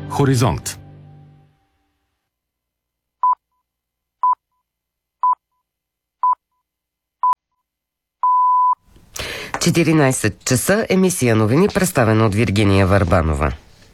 Хоризонт. – 14 часа, емисия новини, представена от Виргиния Върбанова.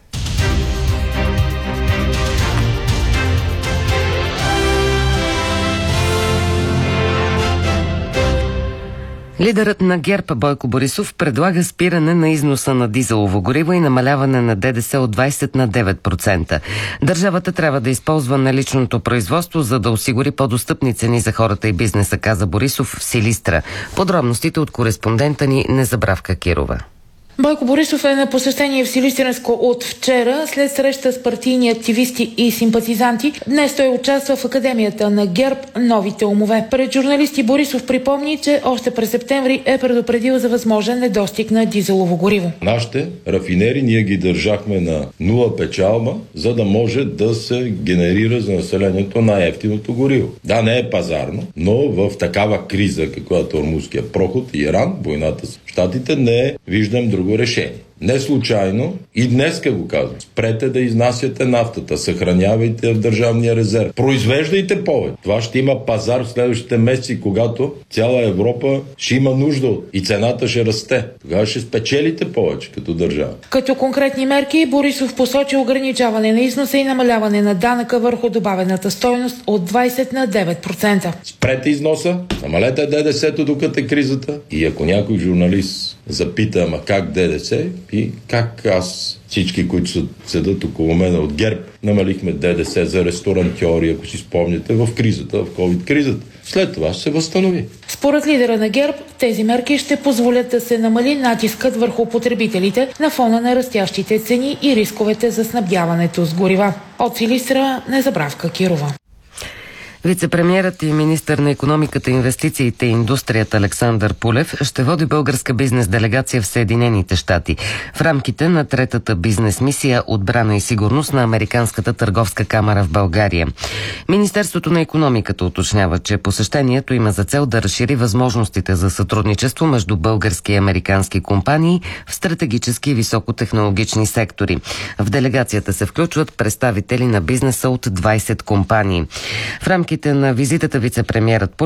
Лидерът на ГЕРБ Бойко Борисов предлага спиране на износа на дизелово гориво и намаляване на ДДС от 20 на 9%. Държавата трябва да използва наличното производство, за да осигури по-достъпни цени за хората и бизнеса, каза Борисов в Силистра. Подробностите от кореспондента ни Незабравка Кирова. Бойко Борисов е на посещение в Силистренско от вчера. След среща с партийни активисти и симпатизанти, днес той участва в Академията на ГЕРБ "Новите умове". Пред журналисти Борисов припомни, че още през септември е предупредил за възможен недостиг на дизелово гориво. Нашите рафинери ние ги държахме на нула печалба, за да може да се генерира за населението най-евтиното гориво. Да, не е пазарно, но в такава криза, каквато е Ормузския проход и Иран, войната с Щатите, не виждам друго решение. Не случайно и днеска го казвам. Спрете да изнасяте нафтата, съхранявайте в държавния резерв. Произвеждайте повече. Това ще има пазар в следващите месеци, когато цяла Европа ще има нужда и цената ще расте. Тогава ще спечелите повече като държава. Като конкретни мерки Борисов посочи ограничаване на износа и намаляване на данъка върху добавената стойност от 20 на 9%. Спрете износа, намалете ДДС-то докато е кризата и ако някой журналист запита, ама как ДДС и как аз, всички, които седат около мен от ГЕРБ, намалихме ДДС за ресторантьори, ако си спомняте, в кризата, в COVID-кризата. След това ще се възстанови. Според лидера на ГЕРБ, тези мерки ще позволят да се намали натискът върху потребителите на фона на растящите цени и рисковете за снабдяването с горива. От Силистра, Незабравка Кирова. Вицепремиерът и министър на икономиката, инвестициите и индустрията Александър Пулев ще води българска бизнес делегация в Съединените щати в рамките на третата бизнес мисия "Отбрана и сигурност" на Американската търговска камара в България. Министерството на икономиката уточнява, че посещението има за цел да разшири възможностите за сътрудничество между български и американски компании в стратегически и високотехнологични сектори. В делегацията се включват представители на бизнеса от 20 компании. В рамките на визитата вицепремиерът